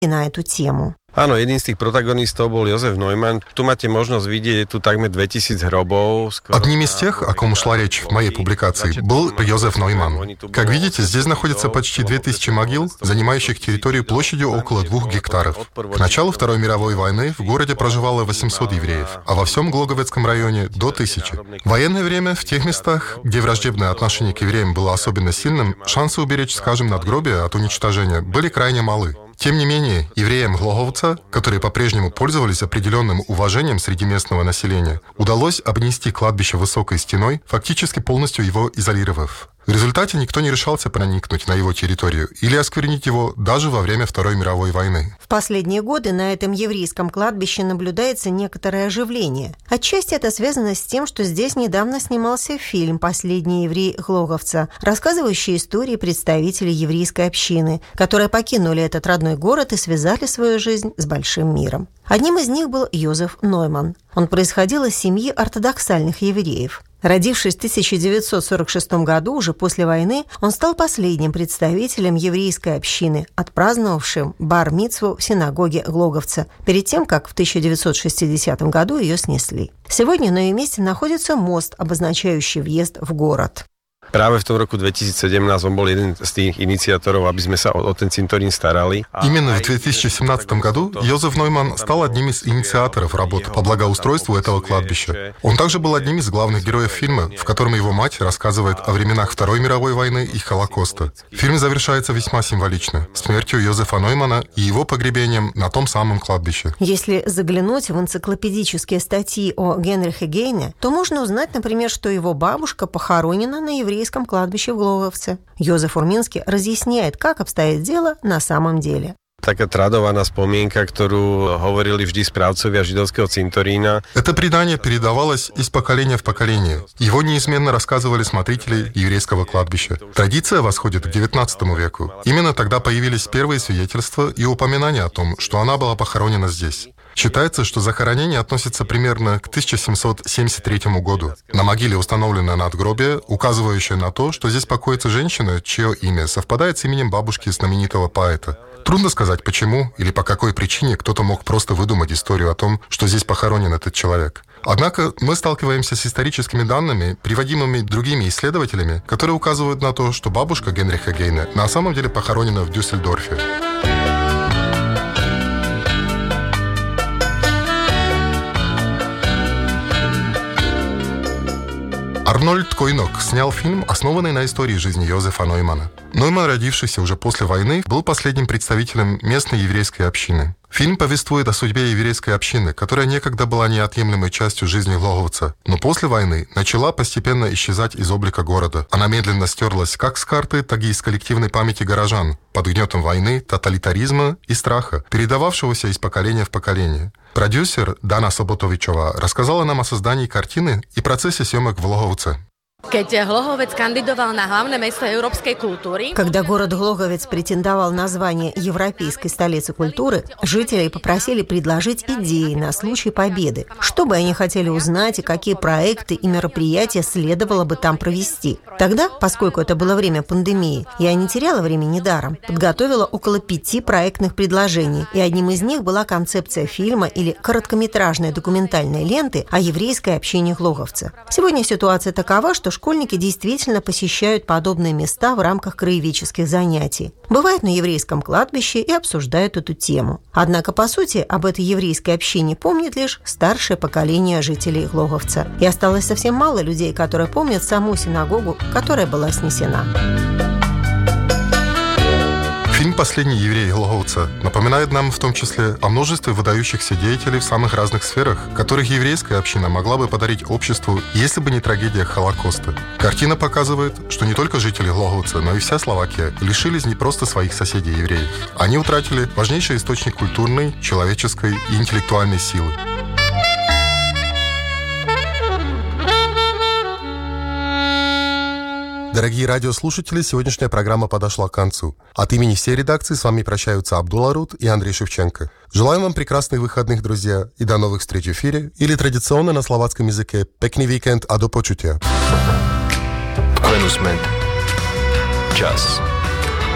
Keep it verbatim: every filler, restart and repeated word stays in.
и на эту тему. Áno, jedným z tých protagonistov bol Josef Neumann. Tu máte možnosť vidieť, tu takmer две тысячи гробов. Одним из тех, о ком шла речь в моей публикации, был Йозеф Нойман. Как видите, здесь находится почти две тысячи могил, занимающих территорию площадью около двух гектаров. К началу Второй мировой войны в городе проживало восемьсот евреев, а во всем Глоговецком районе до тысячи. В военное время в тех местах, где враждебное отношение к евреям было особенно сильным, шансы уберечь, скажем, надгробие от уничтожения были крайне малы. Тем не менее, евреям Глоговца, которые по-прежнему пользовались определенным уважением среди местного населения, удалось обнести кладбище высокой стеной, фактически полностью его изолировав. В результате никто не решался проникнуть на его территорию или осквернить его даже во время Второй мировой войны. В последние годы на этом еврейском кладбище наблюдается некоторое оживление. Отчасти это связано с тем, что здесь недавно снимался фильм «Последний еврей Глоговца», рассказывающий истории представителей еврейской общины, которые покинули этот родной город и связали свою жизнь с большим миром. Одним из них был Йозеф Нойман. Он происходил из семьи ортодоксальных евреев. Родившись в тысяча девятьсот сорок шестом году, уже после войны, он стал последним представителем еврейской общины, отпраздновавшим бар-мицву в синагоге Глоговца, перед тем, как в тысяча девятьсот шестидесятом году ее снесли. Сегодня на ее месте находится мост, обозначающий въезд в город. Práve v tom roku две тысячи семнадцать он был один из тих инициаторов, aby sme sa o ten cintorín starali. Именно в две тысячи семнадцатом году Йозеф Нойман стал одним из инициаторов работ по благоустройству этого кладбища. Он также был одним из главных героев фильма, в котором его мать рассказывает о временах Второй мировой войны и Холокоста. Фильм завершается весьма символично – смертью Йозефа Ноймана и его погребением на том самом кладбище. Если заглянуть в энциклопедические статьи о Генрихе Гейне, то можно узнать, например, что его бабушка похоронена на еврейском кладбище в Глоговце. Йозеф Урминский разъясняет, как обстоит дело на самом деле. Taká tradovaná spomienka, ktorú hovorili vždy správcovia židovského cintorína. Это предание передавалось из поколения в поколение. Его неизменно рассказывали смотрители еврейского кладбища. Традиция восходит к девятнадцатому веку. Именно тогда появились первые свидетельства и упоминания о том, что она была похоронена здесь. Считается, что захоронение относится примерно к тысяча семьсот семьдесят третьему году. На могиле установлено надгробие, указывающее на то, что здесь покоится женщина, чье имя совпадает с именем бабушки знаменитого поэта. Трудно сказать, почему или по какой причине кто-то мог просто выдумать историю о том, что здесь похоронен этот человек. Однако мы сталкиваемся с историческими данными, приводимыми другими исследователями, которые указывают на то, что бабушка Генриха Гейне на самом деле похоронена в Дюссельдорфе. Арнольд Койнок снял фильм, основанный на истории жизни Йозефа Ноймана. Нойман, родившийся уже после войны, был последним представителем местной еврейской общины. Фильм повествует о судьбе еврейской общины, которая некогда была неотъемлемой частью жизни Глоговца, но после войны начала постепенно исчезать из облика города. Она медленно стерлась как с карты, так и из коллективной памяти горожан, под гнетом войны, тоталитаризма и страха, передававшегося из поколения в поколение. Продюсер Дана Соботовичова рассказала нам о создании картины и процессе съемок в Глоговце. Keď Hlohovec kandidoval na hlavné mesto európskej kultúry, Когда город Глоговец претендовал на звание Европейской столицы культуры, жителей попросили предложить идеи на случай победы, что бы они хотели узнать и какие проекты и мероприятия следовало бы там провести. Тогда, поскольку это было время пандемии, я не теряла времени даром, подготовила около пяти проектных предложений, и одним из них была концепция фильма или короткометражной документальной ленты о еврейской общине Глоговца. Сегодня ситуация такова, что школьники действительно посещают подобные места в рамках краеведческих занятий. Бывают на еврейском кладбище и обсуждают эту тему. Однако, по сути, об этой еврейской общине помнит лишь старшее поколение жителей Глоговца. И осталось совсем мало людей, которые помнят саму синагогу, которая была снесена. Фильм «Последний еврей Глоговца» напоминает нам в том числе о множестве выдающихся деятелей в самых разных сферах, которых еврейская община могла бы подарить обществу, если бы не трагедия Холокоста. Картина показывает, что не только жители Глоговца, но и вся Словакия лишились не просто своих соседей-евреев. Они утратили важнейший источник культурной, человеческой и интеллектуальной силы. Дорогие радиослушатели, сегодняшняя программа подошла к концу. От имени всей редакции с вами прощаются Абдулла Рут и Андрей Шевченко. Желаем вам прекрасных выходных, друзья, и до новых встреч в эфире, или традиционно на словацком языке «Pekný víkend a do počutia». Klenusment. Čas.